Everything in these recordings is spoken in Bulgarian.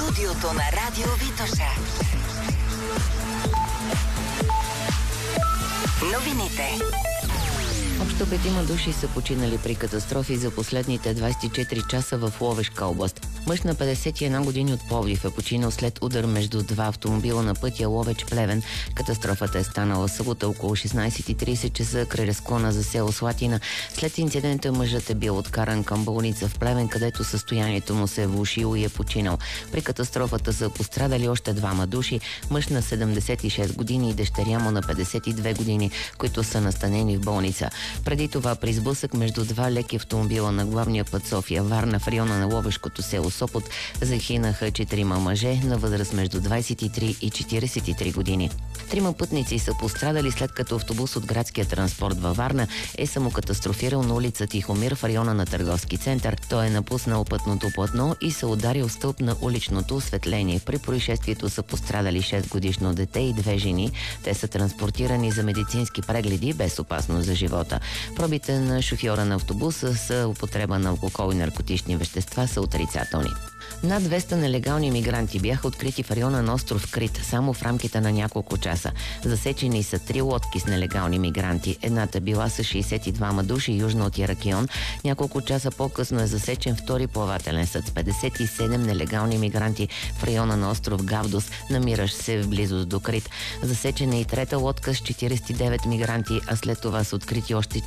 Студиото на Радио Витоша. Новините. Общо 5 души са починали при катастрофи за последните 24 часа в Ловешка област. Мъж на 51 години от Пловдив е починал след удар между два автомобила на пътя Ловеч-Плевен. Катастрофата е станала събота около 16:30 часа край разклона за село Слатина. След инцидента мъжът е бил откаран към болница в Плевен, където състоянието му се е влошило и е починал. При катастрофата са пострадали още двама души, мъж на 76 години и дъщеря му на 52 години, които са настанени в болница. Преди това при сблъсък между два леки автомобила на главния път София-Варна в района на Ловешкото село Сопот загинаха 4 мъже на възраст между 23 и 43 години. 3 пътници са пострадали след като автобус от градския транспорт във Варна е самокатастрофирал на улица Тихомир в района на Търговски център. Той е напуснал пътното платно и се ударил стълб на уличното осветление. При происшествието са пострадали 6-годишно дете и 2 жени. Те са транспортирани за медицински прегледи без опасност за живота. Пробите на шофьора на автобуса с употреба на алкохол и наркотични вещества са отрицателни. Над 200 нелегални мигранти бяха открити в района на остров Крит само в рамките на няколко часа. Засечени са 3 лодки с нелегални мигранти. Едната била с 62 души южно от Иракион. Няколко часа по-късно е засечен втори плавателен съд с 57 нелегални мигранти в района на остров Гавдос, намиращ се в близост до Крит. Засечена е и трета лодка с 49 мигранти, а след това са открити още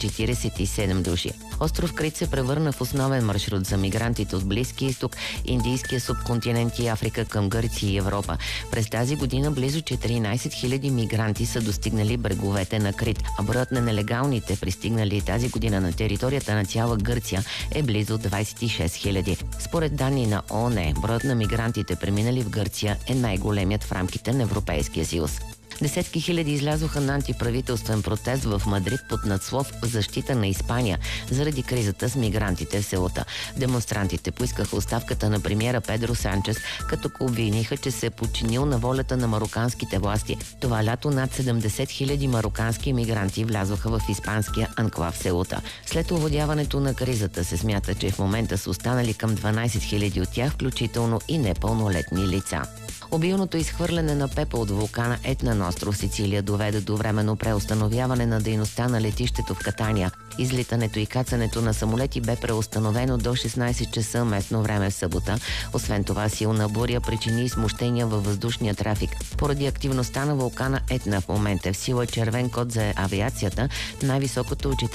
47 души. Остров Крит се превърна в основен маршрут за мигрантите от Близкия изток, Индийския субконтинент и Африка към Гърция и Европа. През тази година близо 14 000 мигранти са достигнали бреговете на Крит, а броят на нелегалните, пристигнали тази година на територията на цяла Гърция, е близо 26 000. Според данни на ООН, броят на мигрантите, преминали в Гърция, е най-големият в рамките на Европейския съюз. Десетки хиляди излязоха на антиправителствен протест в Мадрид под надслов в защита на Испания заради кризата с мигрантите в селата. Демонстрантите поискаха оставката на премиера Педро Санчес, като обвиниха, че се е подчинил на волята на мароканските власти. Това лято над 70 000 марокански мигранти влязоха в испанския анклав селата. След овладяването на кризата се смята, че в момента са останали към 12 000 от тях, включително и непълнолетни лица. Обилното изхвърляне на пепел от вулкана Етна на остров Сицилия доведе до временно преустановяване на дейността на летището в Катания. Излитането и кацането на самолети бе преустановено до 16 часа местно време в събота. Освен това, силна буря причини смущения във въздушния трафик. Поради активността на вулкана Етна в момента е в сила червен код за авиацията, най-високото от